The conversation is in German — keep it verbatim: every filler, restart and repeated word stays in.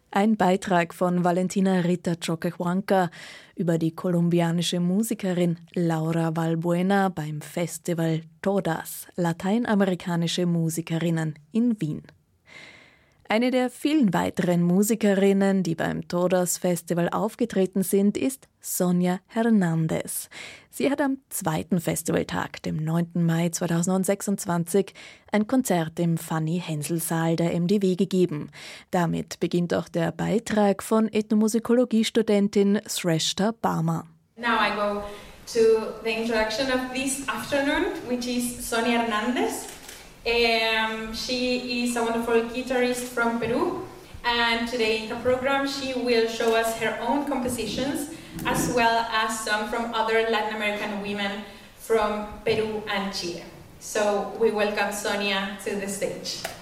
Ein Beitrag von Valentina Rita Choquehuanca über die kolumbianische Musikerin Laura Valbuena beim Festival Todas, lateinamerikanische Musikerinnen in Wien. Eine der vielen weiteren Musikerinnen, die beim Todas Festival aufgetreten sind, ist Sonia Hernández. Sie hat am zweiten Festivaltag, dem neunten Mai zweitausendsechsundzwanzig, ein Konzert im Fanny-Hensel-Saal der M D W gegeben. Damit beginnt auch der Beitrag von Ethnomusikologie-Studentin Shrestha Barma. Now I go to the introduction of this afternoon, which is Sonia Hernández. Um, she is a wonderful guitarist from Peru, and today in her program she will show us her own compositions as well as some from other Latin American women from Peru and Chile. So we welcome Sonia to the stage.